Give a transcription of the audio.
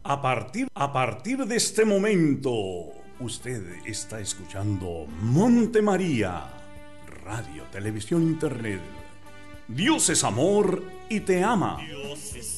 A partir de este momento, usted está escuchando Monte María, radio, televisión, internet. Dios es amor y te ama. Dios es